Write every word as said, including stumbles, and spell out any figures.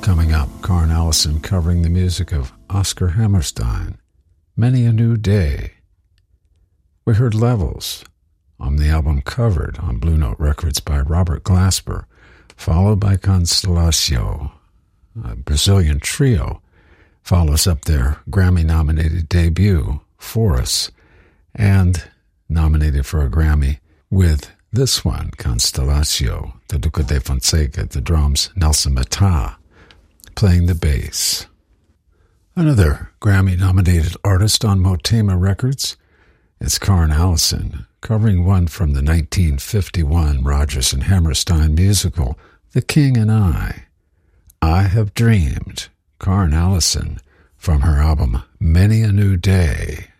Coming up, Karen Allison covering the music of Oscar Hammerstein, Many a New Day. We heard Levels on the album Covered on Blue Note Records by Robert Glasper, followed by Constellatio, a Brazilian trio, follows up their Grammy-nominated debut, Forest, and nominated for a Grammy with this one, Constellatio, the Duca de Fonseca, the drums, Nelson Mata, playing the bass. Another Grammy-nominated artist on Motema Records is Karen Allison, covering one from the nineteen fifty-one Rodgers and Hammerstein musical, The King and I. I Have Dreamed, Karen Allison, from her album Many a New Day.